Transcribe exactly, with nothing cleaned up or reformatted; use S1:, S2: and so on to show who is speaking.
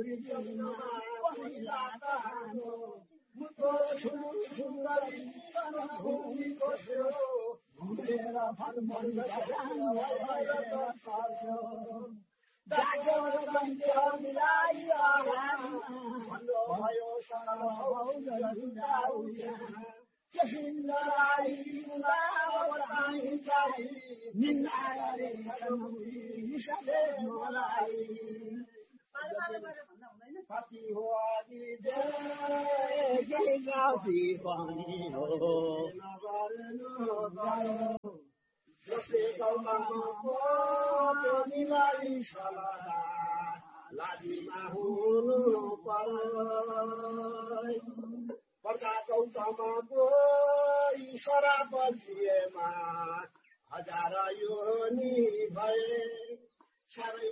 S1: पहिला तानो मुको सुरु सुन्दरी भूमि कोस्यो घुमेर फर्मन भएर सर्यो जागेर बन्दिहरूलाई भन्नु भयो सरल Kesindari Navai Sai Ninare Nishade Malai Pati Hoadi De Gauti Pani Ho Navarno Daro Jose Kalmano Ko Nilai Shalada Ladi Mahunu Palai पर्दा चौतामाको ईश्वरा बलिएमा हजार योनी भए सारै